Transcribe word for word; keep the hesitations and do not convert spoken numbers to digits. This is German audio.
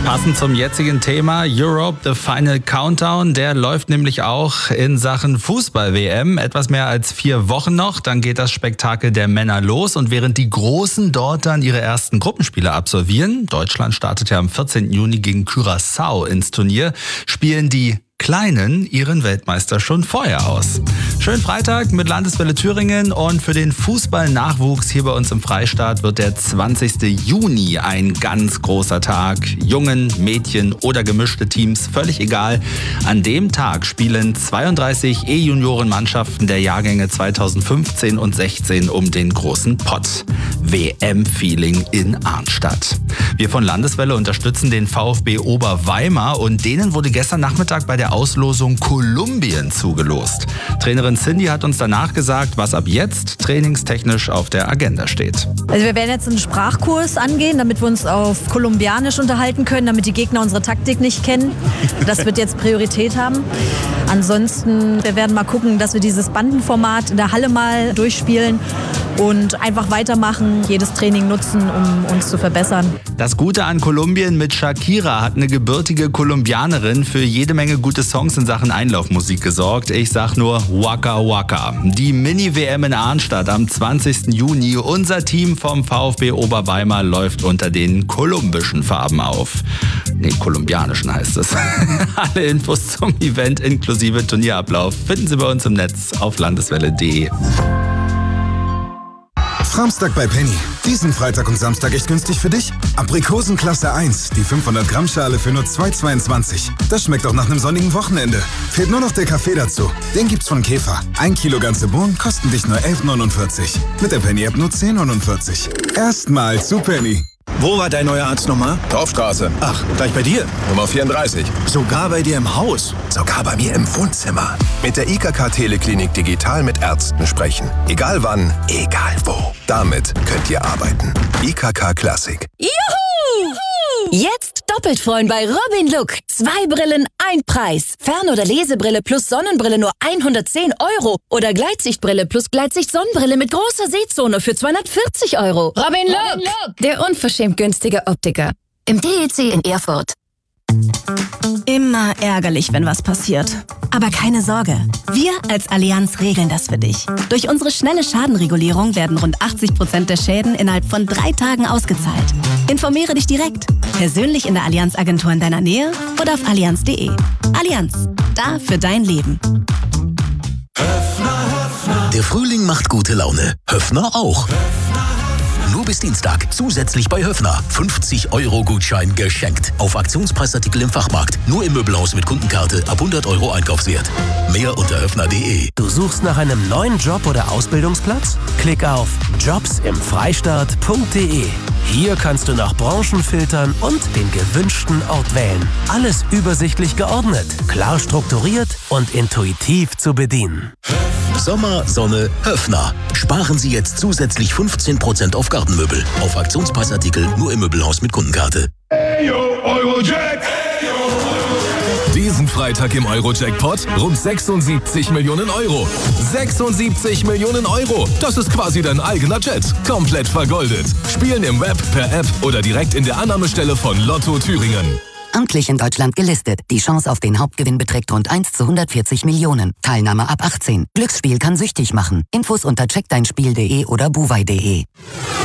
Passend zum jetzigen Thema Europe, the Final Countdown, der läuft nämlich auch in Sachen Fußball-W M. Etwas mehr als vier Wochen noch, dann geht das Spektakel der Männer los. Und während die Großen dort dann ihre ersten Gruppenspiele absolvieren, Deutschland startet ja am vierzehnten Juni gegen Curaçao ins Turnier, spielen die Kleinen ihren Weltmeister schon vorher aus. Schönen Freitag mit Landeswelle Thüringen und für den Fußballnachwuchs hier bei uns im Freistaat wird der zwanzigsten Juni ein ganz großer Tag. Jungen, Mädchen oder gemischte Teams, völlig egal. An dem Tag spielen zweiunddreißig E-Junioren-Mannschaften der Jahrgänge zweitausendfünfzehn und sechzehn um den großen Pott. W M-Feeling in Arnstadt. Wir von Landeswelle unterstützen den VfB Oberweimar und denen wurde gestern Nachmittag bei der Auslosung Kolumbien zugelost. Trainerin Cindy hat uns danach gesagt, was ab jetzt trainingstechnisch auf der Agenda steht. Also wir werden jetzt einen Sprachkurs angehen, damit wir uns auf Kolumbianisch unterhalten können, damit die Gegner unsere Taktik nicht kennen. Das wird jetzt Priorität haben. Ansonsten, wir werden mal gucken, dass wir dieses Bandenformat in der Halle mal durchspielen und einfach weitermachen, jedes Training nutzen, um uns zu verbessern. Das Gute an Kolumbien: mit Shakira hat eine gebürtige Kolumbianerin für jede Menge gute Songs in Sachen Einlaufmusik gesorgt. Ich sag nur Waka Waka. Die Mini-W M in Arnstadt am zwanzigsten Juni. Unser Team vom VfB Oberweimar läuft unter den kolumbischen Farben auf. Nee, kolumbianischen heißt es. Alle Infos zum Event inklusive Turnierablauf finden Sie bei uns im Netz auf landeswelle punkt de. Samstag bei Penny. Diesen Freitag und Samstag echt günstig für dich? Aprikosen Klasse eins, die fünfhundert Gramm Schale für nur zwei Euro zweiundzwanzig. Das schmeckt auch nach einem sonnigen Wochenende. Fehlt nur noch der Kaffee dazu. Den gibt's von Käfer. Ein Kilo ganze Bohnen kosten dich nur elf Euro neunundvierzig. Mit der Penny-App nur zehn Euro neunundvierzig. Erstmal zu Penny. Wo war dein neuer Arzt nochmal? Dorfstraße. Ach, gleich bei dir? Nummer vierunddreißig. Sogar bei dir im Haus? Sogar bei mir im Wohnzimmer. Mit der I K K Teleklinik digital mit Ärzten sprechen. Egal wann, egal wo. Damit könnt ihr arbeiten. I K K Classic. Juhu! Juhu! Jetzt doppelt freuen bei Robin Look. Zwei Brillen, ein Preis. Fern- oder Lesebrille plus Sonnenbrille nur hundertzehn Euro. Oder Gleitsichtbrille plus Gleitsicht-Sonnenbrille mit großer Sehzone für zweihundertvierzig Euro. Robin Look, Robin Look, der unverschämt günstige Optiker. Im D E C in Erfurt. Immer ärgerlich, wenn was passiert. Aber keine Sorge, wir als Allianz regeln das für dich. Durch unsere schnelle Schadenregulierung werden rund achtzig Prozent der Schäden innerhalb von drei Tagen ausgezahlt. Informiere dich direkt, persönlich in der Allianz-Agentur in deiner Nähe oder auf allianz punkt de. Allianz, da für dein Leben. Der Frühling macht gute Laune. Höffner auch. Nur bis Dienstag zusätzlich bei Höffner. fünfzig Euro Gutschein geschenkt. Auf Aktionspreisartikel im Fachmarkt. Nur im Möbelhaus mit Kundenkarte ab hundert Euro Einkaufswert. Mehr unter höffner punkt de. Du suchst nach einem neuen Job oder Ausbildungsplatz? Klick auf jobs im freistaat punkt de. Hier kannst du nach Branchen filtern und den gewünschten Ort wählen. Alles übersichtlich geordnet, klar strukturiert und intuitiv zu bedienen. Sommer, Sonne, Höffner. Sparen Sie jetzt zusätzlich fünfzehn Prozent auf Gartenmöbel. Auf Aktionspreisartikel nur im Möbelhaus mit Kundenkarte. Hey yo, Eurojack! Hey yo, Eurojack! Diesen Freitag im Eurojackpot rund sechsundsiebzig Millionen Euro. sechsundsiebzig Millionen Euro. Das ist quasi dein eigener Jet. Komplett vergoldet. Spielen im Web, per App oder direkt in der Annahmestelle von Lotto Thüringen. Amtlich in Deutschland gelistet. Die Chance auf den Hauptgewinn beträgt rund eins zu hundertvierzig Millionen. Teilnahme ab achtzehn. Glücksspiel kann süchtig machen. Infos unter check dein spiel punkt de oder buwei punkt de.